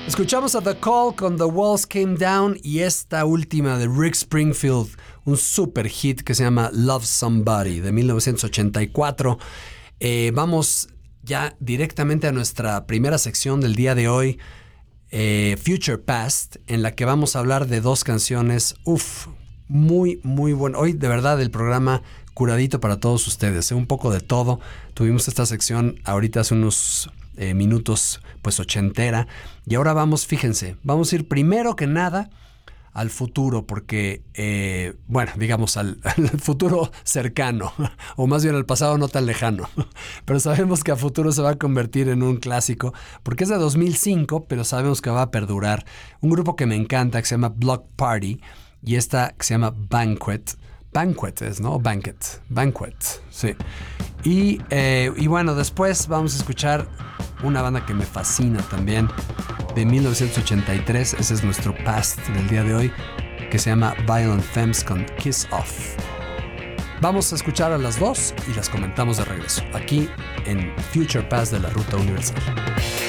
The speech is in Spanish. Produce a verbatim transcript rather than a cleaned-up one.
Escuchamos a The Call con The Walls Came Down y esta última de Rick Springfield, un super hit que se llama Love Somebody de mil novecientos ochenta y cuatro. Eh, vamos ya directamente a nuestra primera sección del día de hoy, eh, Future Past, en la que vamos a hablar de dos canciones, uff, muy, muy bueno. Hoy de verdad el programa curadito para todos ustedes, ¿eh? Un poco de todo. Tuvimos esta sección ahorita hace unos eh, minutos, pues ochentera. Y ahora vamos, fíjense, vamos a ir primero que nada al futuro, porque, eh, bueno, digamos al, al futuro cercano, o más bien al pasado no tan lejano. Pero sabemos que a futuro se va a convertir en un clásico, porque es de dos mil cinco, pero sabemos que va a perdurar. Un grupo que me encanta, que se llama Block Party, y esta que se llama Banquet. Banquet es, ¿no? Banquet. Banquet, sí. Y, eh, y bueno, después vamos a escuchar una banda que me fascina también, de mil novecientos ochenta y tres. Ese es nuestro past del día de hoy, que se llama Violent Femmes con Kiss Off. Vamos a escuchar a las dos y las comentamos de regreso, aquí en Future Past de la Ruta Universal.